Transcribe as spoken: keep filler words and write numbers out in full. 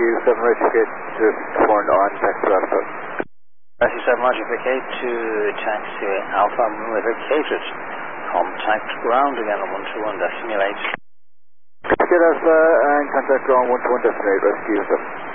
Rescue seven, rectificate to horn on taxi Alpha. Rescue seven, rectificate to taxi Alpha, revocated. Contact ground again on one two one, decimal eight. Get Alpha and contact ground one two one, decimal eight, Rescue seven.